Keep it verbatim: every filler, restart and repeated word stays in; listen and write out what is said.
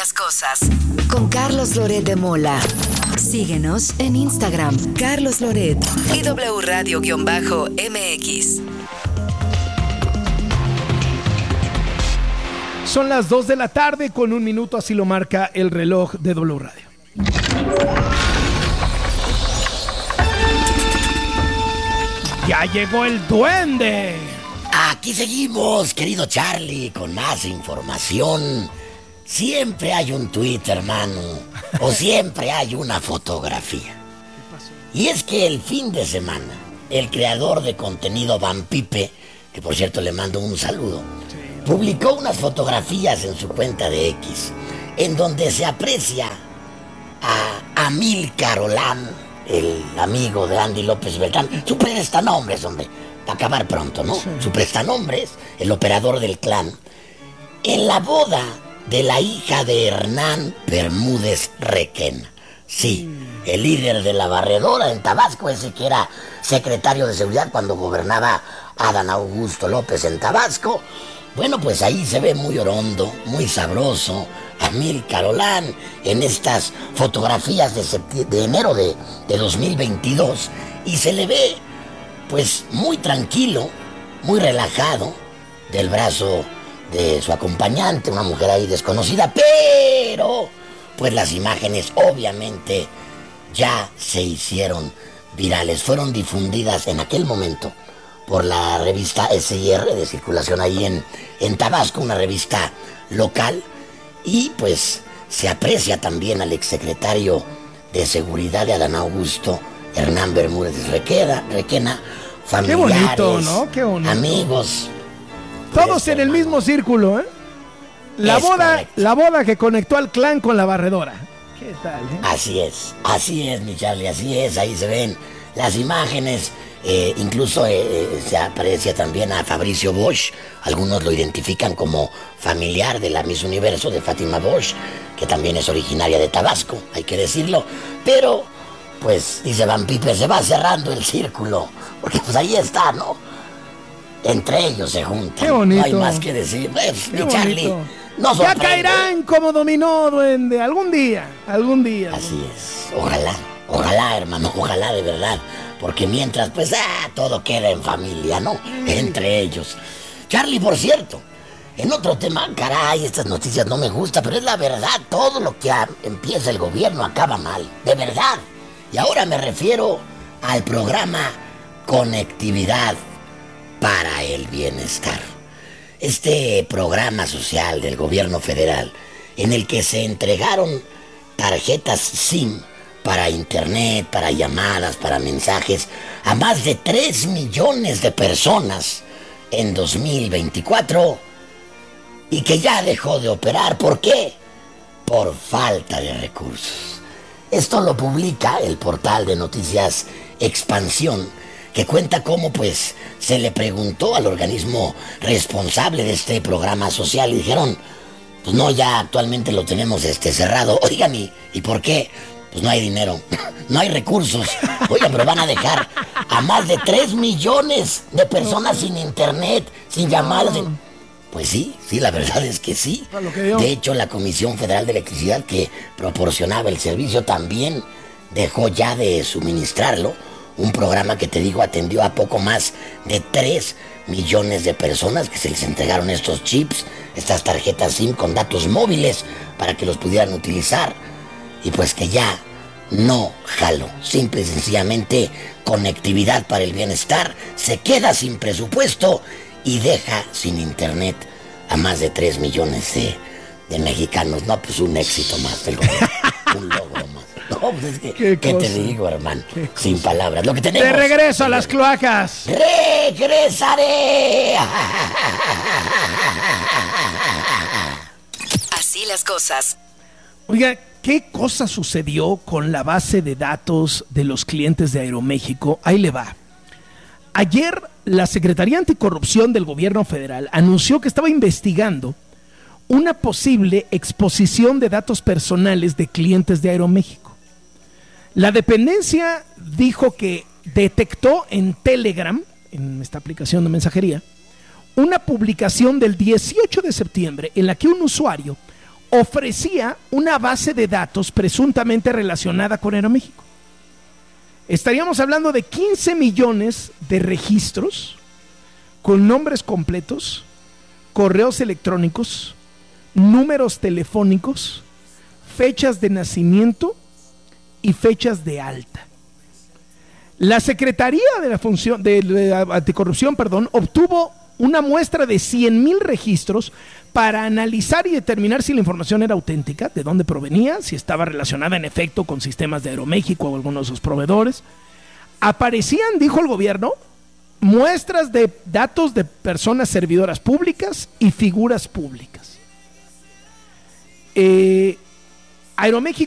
las cosas. Con Carlos Loret de Mola. Síguenos en Instagram, Carlos Loret y W Radio-M X. Son las dos de la tarde con un minuto, así lo marca el reloj de W Radio. ¡Ya llegó el duende! Aquí seguimos, querido Charlie, con más información. Siempre hay un tuit, hermano, o siempre hay una fotografía. Y es que el fin de semana, el creador de contenido Van Pipe, que por cierto le mando un saludo, publicó unas fotografías en su cuenta de X, en donde se aprecia a Amílcar Olán, el amigo de Andy López Beltrán, su prestanombres, hombre, para acabar pronto, ¿no? Sí. Su prestanombres, el operador del clan, en la boda de la hija de Hernán Bermúdez Requena. Sí, el líder de la barredora en Tabasco, ese que era secretario de seguridad cuando gobernaba Adán Augusto López en Tabasco. Bueno, pues ahí se ve muy orondo, muy sabroso Amílcar Olán en estas fotografías de, septi- de enero de, de dos mil veintidós, y se le ve pues muy tranquilo, muy relajado, del brazo de su acompañante, una mujer ahí desconocida, pero pues las imágenes obviamente ya se hicieron virales, fueron difundidas en aquel momento por la revista S I R de circulación ahí en, en Tabasco, una revista local, y pues se aprecia también al exsecretario de Seguridad de Adán Augusto, Hernán Bermúdez Requena, Requena, familiares, qué bonito, ¿no? Qué bonito. Amigos. Todos este en el hermano. mismo círculo, ¿eh? La Es boda, correcto. la boda que conectó al clan con la barredora. ¿Qué tal, eh? Así es, así es, mi Charlie, así es, ahí se ven las imágenes. Eh, incluso eh, se aprecia también a Fabricio Bosch. Algunos lo identifican como familiar de la Miss Universo, de Fátima Bosch, que también es originaria de Tabasco, hay que decirlo. Pero, pues, dice Van Pipe, se va cerrando el círculo, porque pues ahí está, ¿no? Entre ellos se juntan. Qué bonito. No hay más que decir. Pues, Qué mi Charlie, bonito. no Ya sorprende. caerán como dominó, duende. Algún día, algún día. Así es, ojalá, ojalá, hermano, ojalá de verdad. Porque mientras, pues, ah, todo queda en familia, ¿no? Entre ellos. Charlie, por cierto, en otro tema, caray, estas noticias no me gustan, pero es la verdad, todo lo que a- empieza el gobierno acaba mal, de verdad. Y ahora me refiero al programa Conectividad para el Bienestar. Este programa social del gobierno federal, en el que se entregaron tarjetas SIM para internet, para llamadas, para mensajes, a más de tres millones de personas en dos mil veinticuatro, y que ya dejó de operar. ¿Por qué? Por falta de recursos. Esto lo publica el portal de noticias Expansión, que cuenta cómo pues se le preguntó al organismo responsable de este programa social y dijeron, pues no, ya actualmente lo tenemos este cerrado. Oigan, ¿y, ¿y por qué? Pues no hay dinero, no hay recursos. Oigan, pero van a dejar a más de tres millones de personas sin internet, sin llamadas. sin- Pues sí, sí, la verdad es que sí. A lo que dio. De hecho, la Comisión Federal de Electricidad, que proporcionaba el servicio, también dejó ya de suministrarlo. Un programa que, te digo, atendió a poco más de tres millones de personas, que se les entregaron estos chips, estas tarjetas SIM con datos móviles para que los pudieran utilizar. Y pues que ya no jaló. Simple y sencillamente, Conectividad para el Bienestar se queda sin presupuesto y deja sin internet a más de tres millones de, de mexicanos. No, pues un éxito más del gobierno, un logro más. No, pues es que, Qué ¿qué te cosa, digo, hermano? qué cosa. Sin palabras. Lo que tenemos... De regreso a las cloacas. ¡Regresaré! Así las cosas. Oiga, ¿qué cosa sucedió con la base de datos de los clientes de Aeroméxico? Ahí le va. Ayer, la Secretaría Anticorrupción del Gobierno Federal anunció que estaba investigando una posible exposición de datos personales de clientes de Aeroméxico. La dependencia dijo que detectó en Telegram, en esta aplicación de mensajería, una publicación del dieciocho de septiembre en la que un usuario ofrecía una base de datos presuntamente relacionada con Aeroméxico. Estaríamos hablando de quince millones de registros con nombres completos, correos electrónicos, números telefónicos, fechas de nacimiento y fechas de alta. La Secretaría de la Función de, de Anticorrupción, perdón, obtuvo una muestra de cien mil registros para analizar y determinar si la información era auténtica, de dónde provenía, si estaba relacionada en efecto con sistemas de Aeroméxico o algunos de sus proveedores. Aparecían, dijo el gobierno, muestras de datos de personas servidoras públicas y figuras públicas. Eh, Aeroméxico